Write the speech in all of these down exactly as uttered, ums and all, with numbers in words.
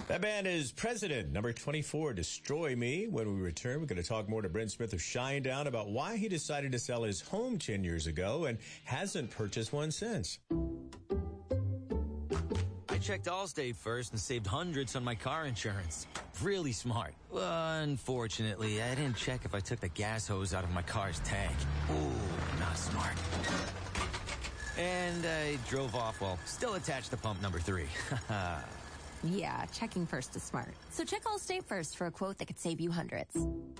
That band is President, number twenty-four, Destroy Me. When we return, we're going to talk more to Brent Smith of Shinedown about why he decided to sell his home ten years ago and hasn't purchased one since. I checked Allstate first and saved hundreds on my car insurance. Really smart. Unfortunately, I didn't check if I took the gas hose out of my car's tank. Ooh, not smart. And I drove off while still attached to pump number three. Yeah, checking first is smart. So check Allstate first for a quote that could save you hundreds.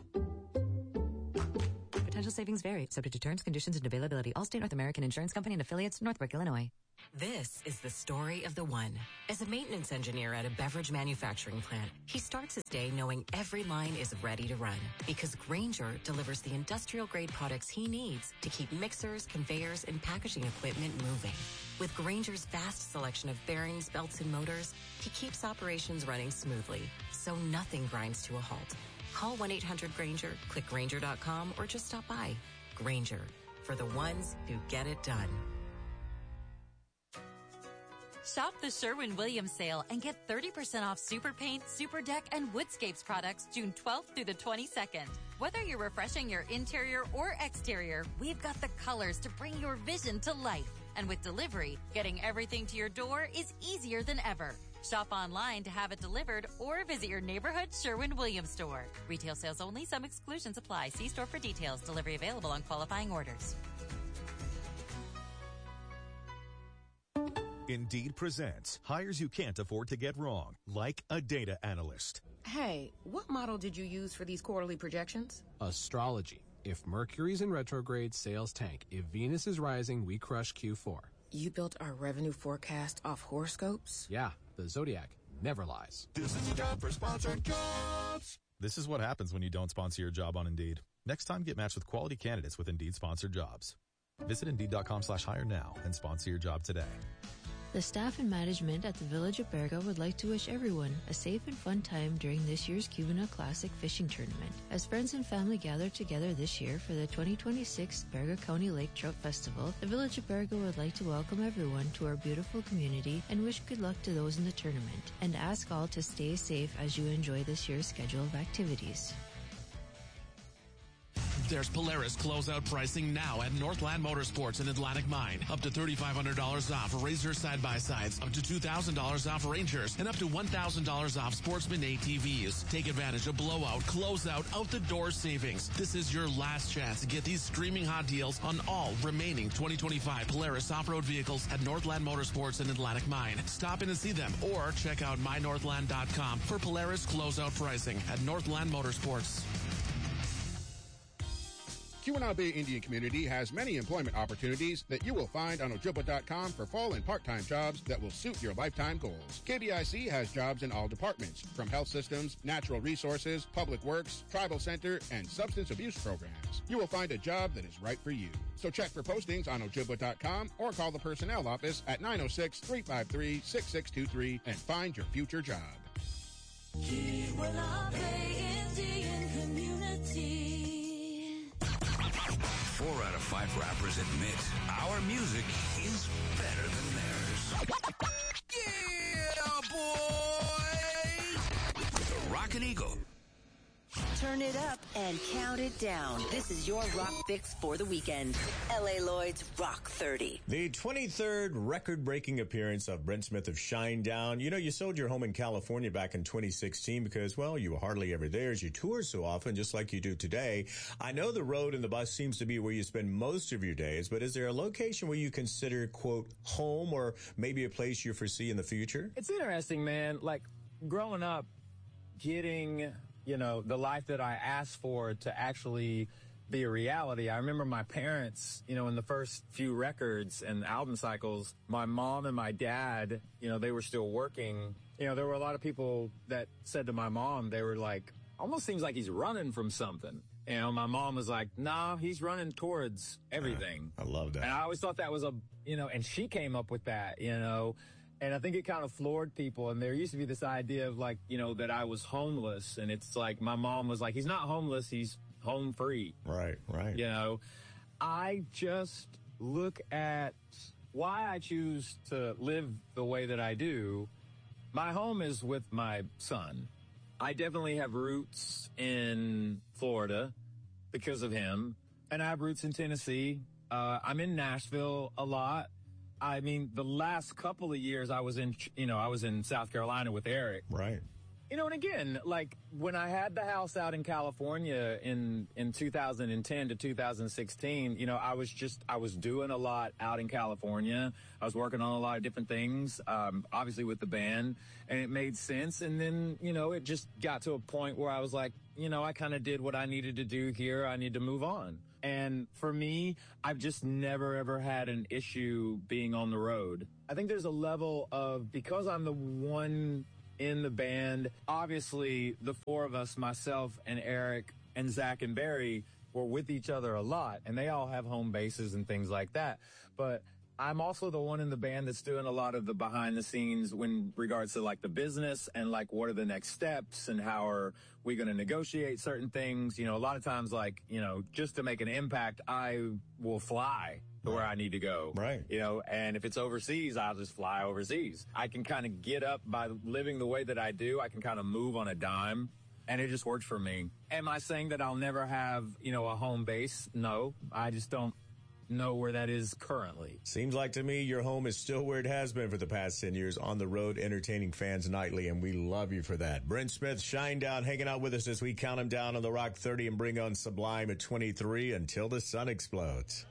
Potential savings vary, subject to terms, conditions, and availability. Allstate North American Insurance Company and affiliates, Northbrook, Illinois. This is the story of the one. As a maintenance engineer at a beverage manufacturing plant, he starts his day knowing every line is ready to run because Grainger delivers the industrial-grade products he needs to keep mixers, conveyors, and packaging equipment moving. With Grainger's vast selection of bearings, belts, and motors, he keeps operations running smoothly, so nothing grinds to a halt. Call one eight hundred Grainger, click Grainger dot com, or just stop by. Grainger, for the ones who get it done. Shop the Sherwin-Williams sale and get thirty percent off Super Paint, Super Deck, and Woodscapes products June twelfth through the twenty-second. Whether you're refreshing your interior or exterior, we've got the colors to bring your vision to life. And with delivery, getting everything to your door is easier than ever. Shop online to have it delivered or visit your neighborhood Sherwin-Williams store. Retail sales only. Some exclusions apply. See store for details. Delivery available on qualifying orders. Indeed presents hires you can't afford to get wrong, like a data analyst. Hey, what model did you use for these quarterly projections? Astrology. If Mercury's in retrograde, sales tank. If Venus is rising, we crush Q four. You built our revenue forecast off horoscopes? Yeah, the Zodiac never lies. This is a job for sponsored jobs. This is what happens when you don't sponsor your job on Indeed. Next time, get matched with quality candidates with Indeed sponsored jobs. Visit Indeed.com slash hire now and sponsor your job today. The staff and management at the Village of Berga would like to wish everyone a safe and fun time during this year's Cubana Classic Fishing Tournament. As friends and family gather together this year for the twenty twenty-six Berga County Lake Trout Festival, the Village of Berga would like to welcome everyone to our beautiful community and wish good luck to those in the tournament, and ask all to stay safe as you enjoy this year's schedule of activities. There's Polaris closeout pricing now at Northland Motorsports in Atlantic Mine. Up to three thousand five hundred dollars off Razor side-by-sides, up to two thousand dollars off Rangers, and up to one thousand dollars off Sportsman A T Vs. Take advantage of blowout, closeout, out-the-door savings. This is your last chance to get these screaming hot deals on all remaining twenty twenty-five Polaris off-road vehicles at Northland Motorsports in Atlantic Mine. Stop in and see them or check out my northland dot com for Polaris closeout pricing at Northland Motorsports. Keweenaw Bay Indian Community has many employment opportunities that you will find on Ojibwa dot com for full and part-time jobs that will suit your lifetime goals. K B I C has jobs in all departments, from health systems, natural resources, public works, tribal center, and substance abuse programs. You will find a job that is right for you. So check for postings on Ojibwa dot com or call the personnel office at nine oh six, three five three, six six two three and find your future job. Keweenaw Bay Indian Community. Four out of five rappers admit our music is better than theirs. Yeah, boy! The Rockin' Eagle. Turn it up and count it down. This is your rock fix for the weekend. L A. Lloyd's Rock thirty. The twenty-third record-breaking appearance of Brent Smith of Shinedown. You know, you sold your home in California back in twenty sixteen because, well, you were hardly ever there as you tour so often, just like you do today. I know the road and the bus seems to be where you spend most of your days, but is there a location where you consider, quote, home, or maybe a place you foresee in the future? It's interesting, man. Like, growing up, getting... you know, the life that I asked for to actually be a reality. I remember my parents, you know, in the first few records and album cycles, my mom and my dad, you know, they were still working. You know, there were a lot of people that said to my mom, they were like, almost seems like he's running from something. You know, my mom was like, nah, he's running towards everything. Uh, I love that. And I always thought that was a, you know, and she came up with that, you know. And I think it kind of floored people. And there used to be this idea of like, you know, that I was homeless. And it's like my mom was like, he's not homeless, he's home free. Right, right. You know, I just look at why I choose to live the way that I do My home is with my son. I definitely have roots in Florida because of him, and I have roots in Tennessee. Uh, I'm in Nashville a lot. I mean, the last couple of years I was in, you know, I was in South Carolina with Eric. Right. You know, and again, like when I had the house out in California in, in two thousand ten to two thousand sixteen, you know, I was just, I was doing a lot out in California. I was working on a lot of different things, um, obviously with the band, and it made sense. And then, you know, it just got to a point where I was like, you know, I kind of did what I needed to do here. I need to move on. And for me, I've just never, ever had an issue being on the road. I think there's a level of, because I'm the one in the band, obviously the four of us, myself and Eric and Zach and Barry, were with each other a lot, and they all have home bases and things like that. But I'm also the one in the band that's doing a lot of the behind the scenes when regards to like the business and like what are the next steps and how are we going to negotiate certain things. You know, a lot of times, like, you know, just to make an impact, I will fly to where I need to go. Right. You know, and if it's overseas, I'll just fly overseas. I can kind of get up by living the way that I do. I can kind of move on a dime, and it just works for me. Am I saying that I'll never have, you know, a home base? No, I just don't know where that is currently. Seems like to me your home is still where it has been for the past ten years, on the road, entertaining fans nightly, and we love you for that. Brent Smith, Shinedown, hanging out with us as we count him down on the Rock thirty and bring on Sublime at twenty-three until the sun explodes.